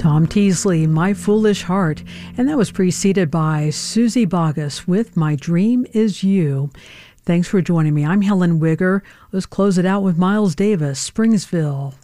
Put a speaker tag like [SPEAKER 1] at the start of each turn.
[SPEAKER 1] Tom Teasley, My Foolish Heart, and that was preceded by Susie Boggess with My Dream Is You. Thanks for joining me. I'm Helen Wigger. Let's close it out with Miles Davis, Springsville.